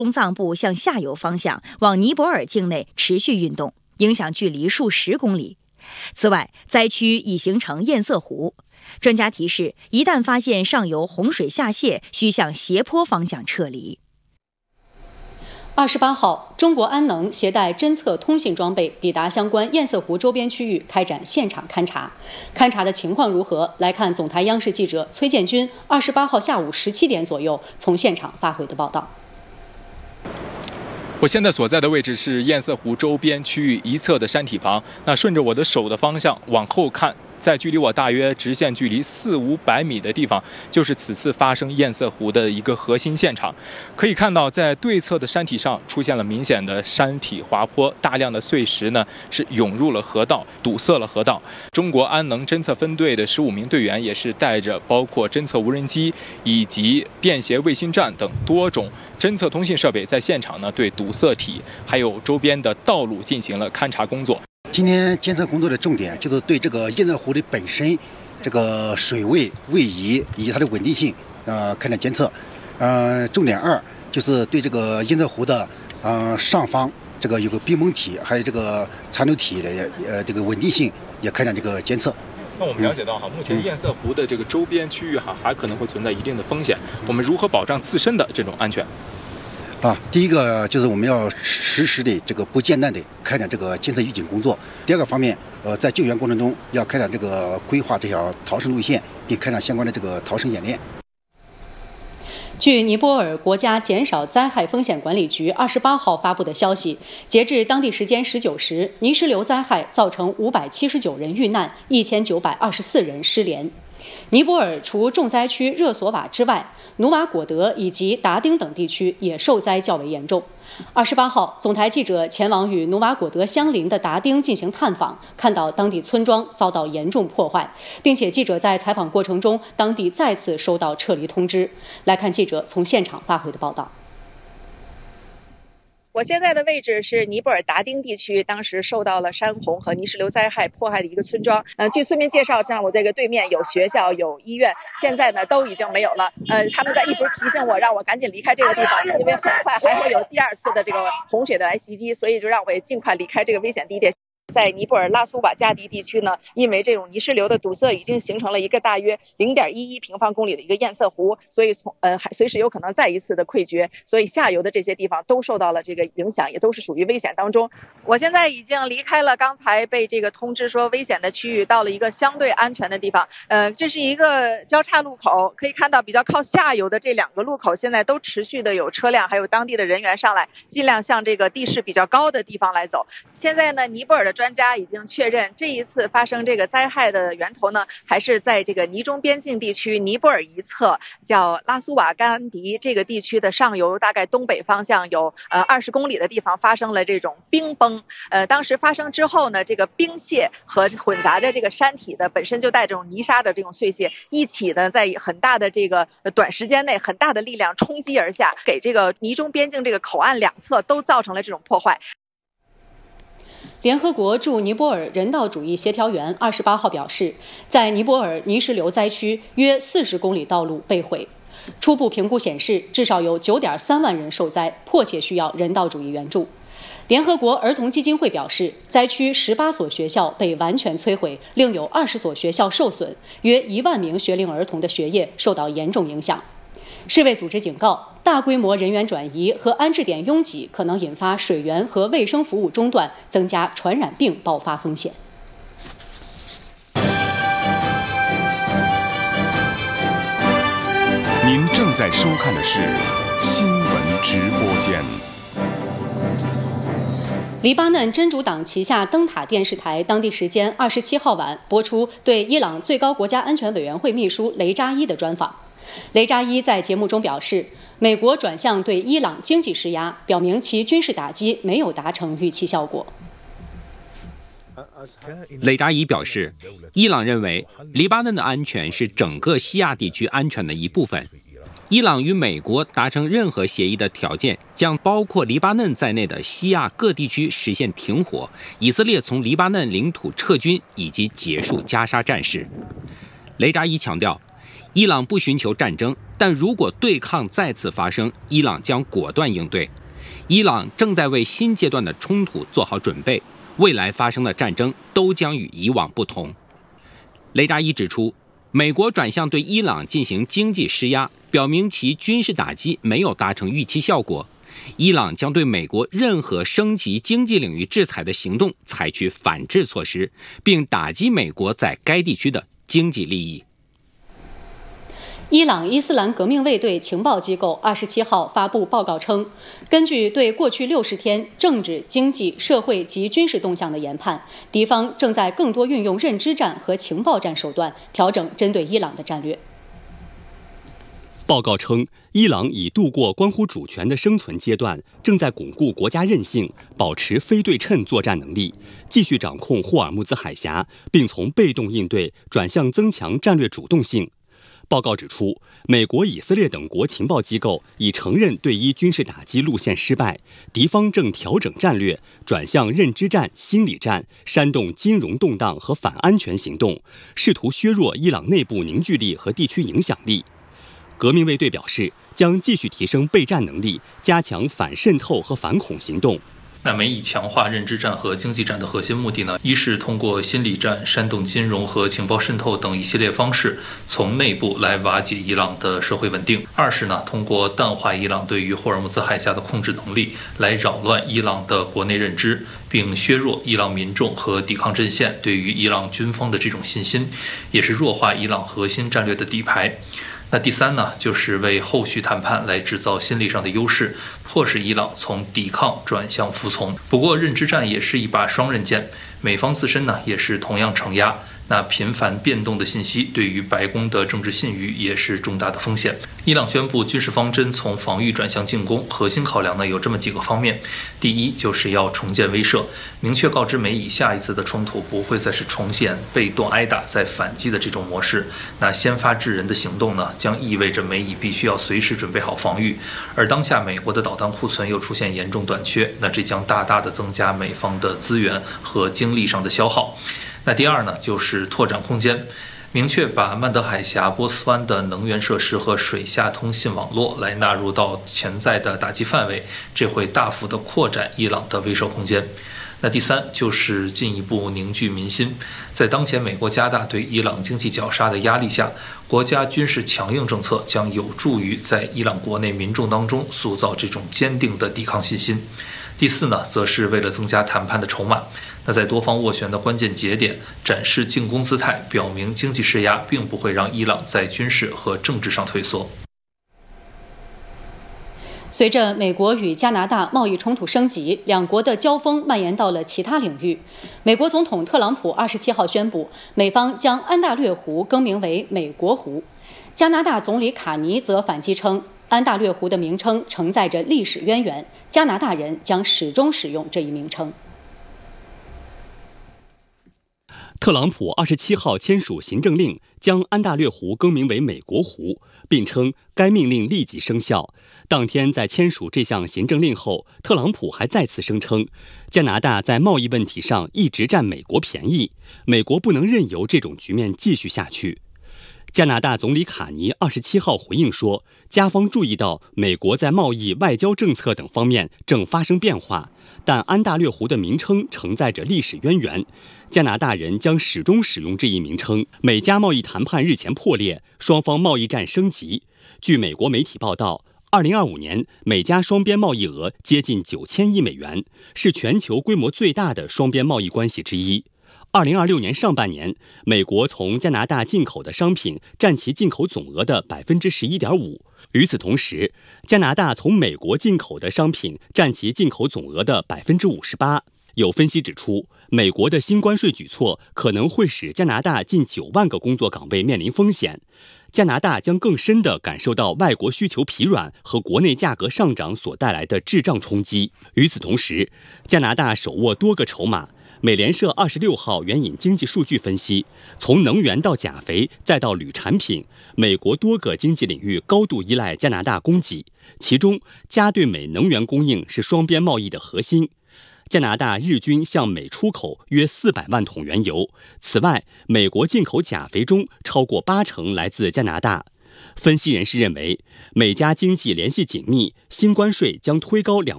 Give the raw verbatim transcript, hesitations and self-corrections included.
东藏部向下游方向往尼泊尔境内持续运动，影响距离数十公里。此外，灾区已形成堰塞湖。专家提示，一旦发现上游洪水下泄，需向斜坡方向撤离。 二十八号，中国安能携带侦测通信装备抵达相关堰塞湖周边区域，开展现场勘查。勘查的情况如何？来看总台央视记者崔建军二十八号下午十七点左右从现场发回的报道。 我现在所在的位置是堰塞湖周边区域一侧的山体旁。那顺着我的手的方向往后看，在距离我大约直线距离四五百米的地方，就是此次发生堰塞湖的一个核心现场。可以看到，在对侧的山体上出现了明显的山体滑坡，大量的碎石呢是涌入了河道，堵塞了河道。中国安能侦测分队的十五名队员也是带着包括侦测无人机以及便携卫星站等多种侦测通信设备，在现场呢对堵塞体还有周边的道路进行了勘察工作。 今天监测工作的重点就是对这个堰塞湖的本身、这个水位、位移以及它的稳定性，呃，开展监测。呃，重点二就是对这个堰塞湖的呃上方这个有个冰崩体，还有这个残留体的呃这个稳定性也开展这个监测。 那我们了解到哈，目前堰塞湖的这个周边区域哈还可能会存在一定的风险，我们如何保障自身的这种安全？ 啊，第一个就是我们要实时的这个不间断的开展这个监测预警工作。第二个方面，呃，在救援过程中要开展这个规划这条逃生路线，并开展相关的这个逃生演练。 据尼泊尔国家减少灾害风险管理局二十八号发布的消息，截至当地时间十九时，泥石流灾害造成五百七十九人遇难，一千九百二十四人失联。尼泊尔除重灾区热索瓦之外，努瓦果德以及达丁等地区也受灾较为严重。二十八号，总台记者前往与努瓦果德相邻的达丁进行探访，看到当地村庄遭到严重破坏，并且记者在采访过程中，当地再次收到撤离通知。来看记者从现场发回的报道。 我现在的位置是尼泊尔达丁地区，当时受到了山洪和泥石流灾害迫害的一个村庄。呃，据村民介绍，像我这个对面有学校、有医院，现在呢都已经没有了。呃，他们在一直提醒我，让我赶紧离开这个地方，因为很快还会有第二次的这个洪水的来袭击，所以就让我尽快离开这个危险地点。在尼泊尔拉苏瓦加迪地区呢，因为这种泥石流的堵塞，已经形成了一个大约零点一一平方公里的一个堰塞湖，所以从呃还随时有可能再一次的溃决，所以下游的这些地方都受到了这个影响，也都是属于危险当中。我现在已经离开了刚才被这个通知说危险的区域，到了一个相对安全的地方。呃，这是一个交叉路口，可以看到比较靠下游的这两个路口现在都持续的有车辆还有当地的人员上来，尽量向这个地势比较高的地方来走。现在呢，尼泊尔的专家已经确认，这一次发生这个灾害的源头呢，还是在这个尼中边境地区尼泊尔一侧，叫拉苏瓦甘迪这个地区的上游，大概东北方向有呃二十公里的地方发生了这种冰崩。呃，当时发生之后呢，这个冰屑和混杂着这个山体的本身就带这种泥沙的这种碎屑一起呢，在很大的这个短时间内，很大的力量冲击而下，给这个尼中边境这个口岸两侧都造成了这种破坏。 联合国驻尼泊尔人道主义协调员二十八号表示，在尼泊尔泥石流灾区约四十公里道路被毁，初步评估显示，至少有九点三万人受灾，迫切需要人道主义援助。联合国儿童基金会表示，灾区十八所学校被完全摧毁，另有二十所学校受损，约一万名学龄儿童的学业受到严重影响。世卫组织警告，大规模人员转移和安置点拥挤可能引发水源和卫生服务中断，增加传染病爆发风险。 您正在收看的是新闻直播间。 黎巴嫩真主党旗下灯塔电视台当地时间二十七号晚播出对伊朗最高国家安全委员会秘书雷扎伊的专访。雷扎伊在节目中表示，美国转向对伊朗经济施压，表明其军事打击没有达成预期效果。 雷扎伊表示，伊朗认为黎巴嫩的安全是整个西亚地区安全的一部分。伊朗与美国达成任何协议的条件将包括黎巴嫩在内的西亚各地区实现停火、以色列从黎巴嫩领土撤军以及结束加沙战事。雷扎伊强调， 伊朗不寻求战争，但如果对抗再次发生，伊朗将果断应对。伊朗正在为新阶段的冲突做好准备，未来发生的战争都将与以往不同。雷扎伊指出，美国转向对伊朗进行经济施压，表明其军事打击没有达成预期效果。伊朗将对美国任何升级经济领域制裁的行动采取反制措施，并打击美国在该地区的经济利益。 伊朗伊斯兰革命卫队情报机构二十七号发布报告称，根据对过去六十天政治、经济、社会及军事动向的研判，敌方正在更多运用认知战和情报战手段，调整针对伊朗的战略。 报告称，伊朗已度过关乎主权的生存阶段，正在巩固国家韧性，保持非对称作战能力，继续掌控霍尔木兹海峡，并从被动应对转向增强战略主动性。报告指出，美国、以色列等国情报机构已承认对伊军事打击路线失败，敌方正调整战略，转向认知战、心理战，煽动金融动荡和反安全行动，试图削弱伊朗内部凝聚力和地区影响力。革命卫队表示，将继续提升备战能力，加强反渗透和反恐行动。 那美以强化认知战和经济战的核心目的呢，一是通过心理战、煽动金融和情报渗透等一系列方式，从内部来瓦解伊朗的社会稳定；二是呢，通过淡化伊朗对于霍尔木兹海峡的控制能力，来扰乱伊朗的国内认知，并削弱伊朗民众和抵抗阵线对于伊朗军方的这种信心，也是弱化伊朗核心战略的底牌。那第三呢，就是为后续谈判来制造心理上的优势，迫使伊朗从抵抗转向服从。不过，认知战也是一把双刃剑，美方自身呢也是同样承压。那频繁变动的信息对于白宫的政治信誉也是重大的风险。伊朗宣布军事方针从防御转向进攻，核心考量呢有这么几个方面：第一，就是要重建威慑，明确告知美以下一次的冲突不会再是重现被动挨打再反击的这种模式。那先发制人的行动呢，将意味着美以必须要随时准备好防御，而当下美国的导弹库存又出现严重短缺，那这将大大的增加美方的资源和精力上的消耗。那第二呢，就是拓展空间，明确把曼德海峡、波斯湾的能源设施和水下通信网络来纳入到潜在的打击范围，这会大幅的扩展伊朗的威慑空间。那第三就是进一步凝聚民心，在当前美国加大对伊朗经济绞杀的压力下，国家军事强硬政策将有助于在伊朗国内民众当中塑造这种坚定的抵抗信心。第四呢，则是为了增加谈判的筹码，那在多方斡旋的关键节点展示进攻姿态，表明经济施压并不会让伊朗在军事和政治上退缩。 随着美国与加拿大贸易冲突升级，两国的交锋蔓延到了其他领域。美国总统特朗普二十七号宣布，美方将安大略湖更名为美国湖。加拿大总理卡尼则反击称，安大略湖的名称承载着历史渊源，加拿大人将始终使用这一名称。 特朗普二十七号签署行政令，将安大略湖更名为美国湖，并称该命令立即生效。当天在签署这项行政令后，特朗普还再次声称，加拿大在贸易问题上一直占美国便宜，美国不能任由这种局面继续下去。加拿大总理卡尼二十七号回应说，加方注意到美国在贸易、外交政策等方面正发生变化，但安大略湖的名称承载着历史渊源，加拿大人将始终使用这一名称。美加贸易谈判日前破裂，双方贸易战升级。据美国媒体报道，二零二五年美加双边贸易额接近九千亿美元，是全球规模最大的双边贸易关系之一。二零二六年上半年，美国从加拿大进口的商品占其进口总额的百分之十一点五。与此同时，加拿大从美国进口的商品占其进口总额的百分之五十八。有分析指出，美国的新关税举措可能会使加拿大近九万个工作岗位面临风险。加拿大将更深地感受到外国需求疲软和国内价格上涨所带来的滞胀冲击。与此同时，加拿大手握多个筹码。美联社二十六号援引经济数据分析，从能源到钾肥再到铝产品，美国多个经济领域高度依赖加拿大供给，其中加对美能源供应是双边贸易的核心。 加拿大日均向美出口约四百万桶原油。此外，美国进口钾肥中超过八成来自加拿大。分析人士认为，美加经济联系紧密，新关税将推高两